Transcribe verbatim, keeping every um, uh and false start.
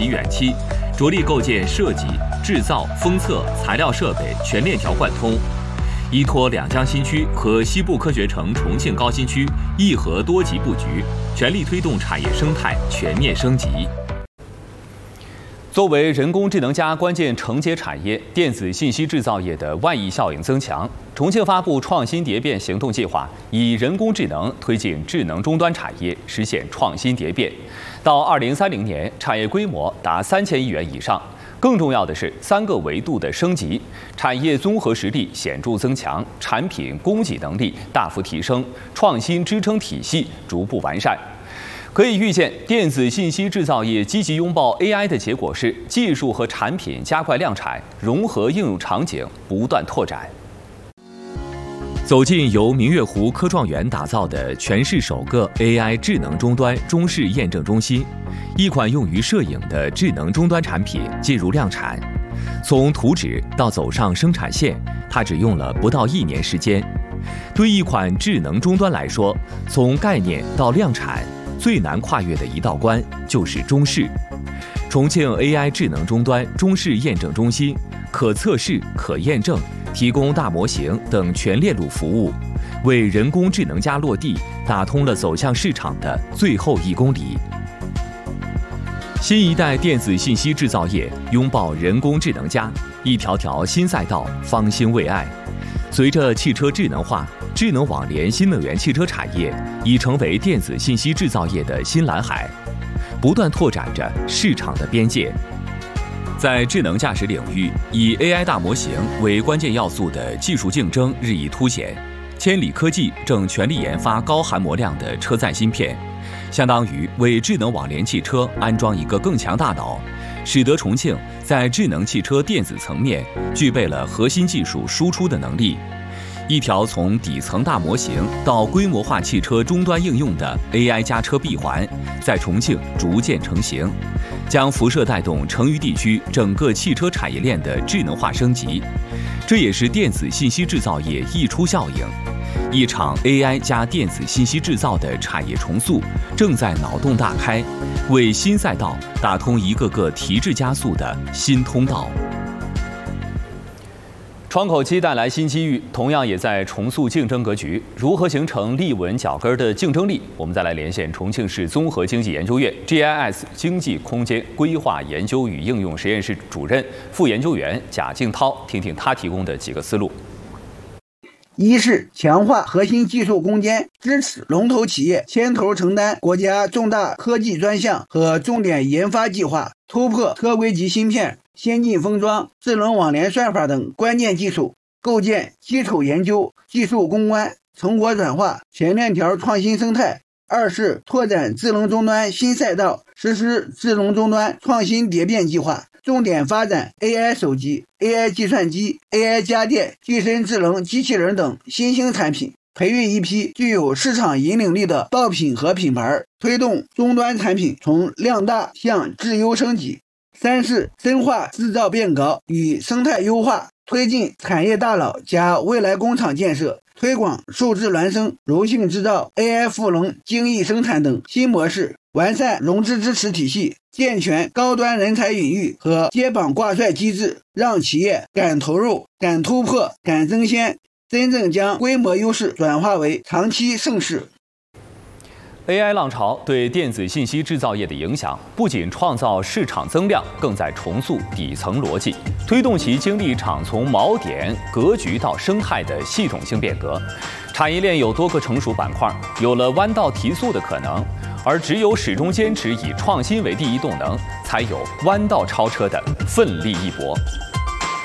及远期，着力构建设计、制造、封测、材料设备全链条贯通，依托两江新区和西部科学城重庆高新区一核多级布局，全力推动产业生态全面升级。作为人工智能加关键承接产业，电子信息制造业的万亿效应增强。重庆发布创新蝶变行动计划，以人工智能推进智能终端产业，实现创新蝶变。到二零三零年，产业规模达三千亿元以上。更重要的是，三个维度的升级，产业综合实力显著增强，产品供给能力大幅提升，创新支撑体系逐步完善。可以预见，电子信息制造业积极拥抱 A I 的结果是，技术和产品加快量产，融合应用场景不断拓展。走进由明月湖科创园打造的全市首个 A I 智能终端中试验证中心，一款用于摄影的智能终端产品进入量产。从图纸到走上生产线，它只用了不到一年时间。对一款智能终端来说，从概念到量产，最难跨越的一道关就是中试。重庆 A I 智能终端中试验证中心可测试、可验证，提供大模型等全链路服务，为人工智能加落地打通了走向市场的最后一公里。新一代电子信息制造业拥抱人工智能加，一条条新赛道方兴未艾。随着汽车智能化，智能网联新能源汽车产业已成为电子信息制造业的新蓝海，不断拓展着市场的边界。在智能驾驶领域，以 A I 大模型为关键要素的技术竞争日益凸显。千里科技正全力研发高含模量的车载芯片，相当于为智能网联汽车安装一个更强大脑，使得重庆在智能汽车电子层面具备了核心技术输出的能力。一条从底层大模型到规模化汽车终端应用的 A I 加车闭环，在重庆逐渐成型，将辐射带动成渝地区整个汽车产业链的智能化升级。这也是电子信息制造业溢出效应。一场 A I 加电子信息制造的产业重塑正在脑洞大开，为新赛道打通一个个提质加速的新通道。窗口期带来新机遇，同样也在重塑竞争格局。如何形成立稳脚跟的竞争力？我们再来连线重庆市综合经济研究院 G I S 经济空间规划研究与应用实验室主任、副研究员贾敬涛，听听他提供的几个思路。 一是强化核心技术攻坚，支持龙头企业牵头承担国家重大科技专项和重点研发计划，突破车规级芯片、先进封装、智能网联算法等关键技术，构建基础研究、技术攻关、成果转化、全链条创新生态。二是拓展智能终端新赛道，实施智能终端创新蝶变计划，重点发展 A I 手机、A I 计算机、A I 家电、具身智能机器人等新兴产品，培育一批具有市场引领力的爆品和品牌，推动终端产品从量大向质优升级。三是深化制造变革与生态优化，推进产业大佬加未来工厂建设，推广数字孪生、柔性制造、A I 赋能精益生产等新模式，完善融资支持体系，健全高端人才引育和接榜挂帅机制，让企业敢投入、敢突破、敢争先，真正将规模优势转化为长期盛世。 A I 浪潮对电子信息制造业的影响，不仅创造市场增量，更在重塑底层逻辑，推动其经历一场从锚点、格局到生态的系统性变革。产业链有多个成熟板块，有了弯道提速的可能，而只有始终坚持以创新为第一动能，才有弯道超车的奋力一搏。